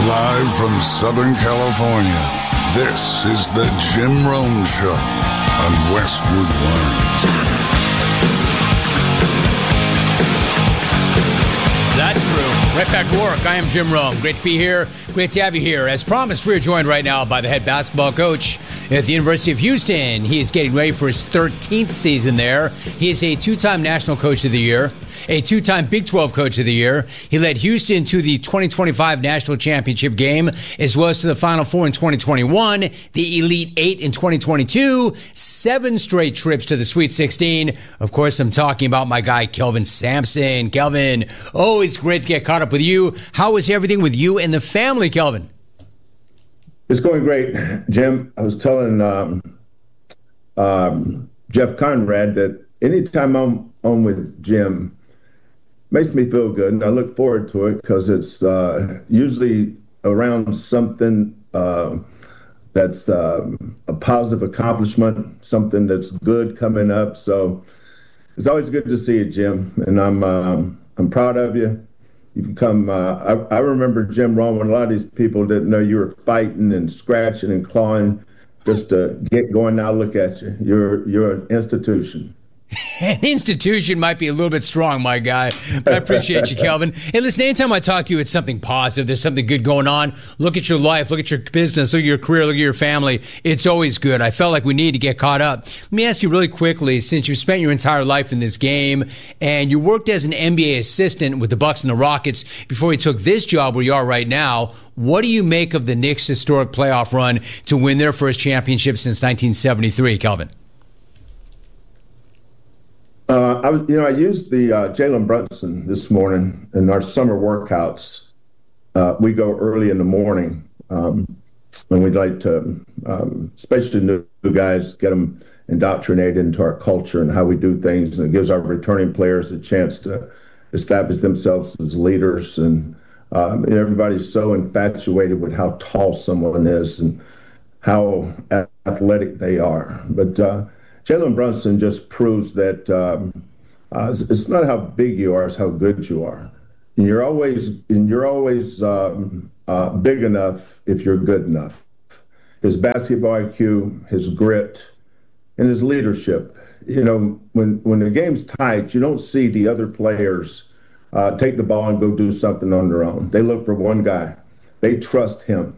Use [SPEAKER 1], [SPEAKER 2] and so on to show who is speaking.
[SPEAKER 1] Live from Southern California, this is the Jim Rome Show on Westwood One.
[SPEAKER 2] That's true. Right back to work. I am Jim Rome. Great to be here. Great to have you here. As promised, we're joined right now by the head basketball coach at the University of Houston. He is getting ready for his 13th season there. He is a two-time National Coach of the Year, a two-time Big 12 Coach of the Year. He led Houston to the 2025 National Championship game, as well as to the Final Four in 2021, the Elite Eight in 2022, 7 straight trips to the Sweet 16. Of course, I'm talking about my guy, Kelvin Sampson. Kelvin, always great to get caught up with you. How is everything with you and the family, Kelvin?
[SPEAKER 3] It's going great, Jim. I was telling Jeff Conrad that anytime I'm on with Jim, makes me feel good, and I look forward to it because it's usually around something that's a positive accomplishment, something that's good coming up. So it's always good to see you, Jim, and I'm proud of you. You've become, I remember, Jim Rome, when a lot of these people didn't know you were fighting and scratching and clawing just to get going. Now look at you. You're an institution.
[SPEAKER 2] An institution might be a little bit strong, my guy, but I appreciate you, Kelvin. Hey, listen, anytime I talk to you, it's something positive. There's something good going on. Look at your life. Look at your business. Look at your career. Look at your family. It's always good. I felt like we need to get caught up. Let me ask you really quickly, since you've spent your entire life in this game and you worked as an NBA assistant with the Bucks and the Rockets before you took this job where you are right now, what do you make of the Knicks' historic playoff run to win their first championship since 1973, Kelvin?
[SPEAKER 3] I used the Jalen Brunson this morning in our summer workouts. We go early in the morning, and we'd like to, especially new guys, get them indoctrinated into our culture and how we do things. And it gives our returning players a chance to establish themselves as leaders. And everybody's so infatuated with how tall someone is and how athletic they are. But Jalen Brunson just proves that it's not how big you are, it's how good you are. And you're always big enough if you're good enough. His basketball IQ, his grit, and his leadership. When the game's tight, you don't see the other players take the ball and go do something on their own. They look for one guy. They trust him.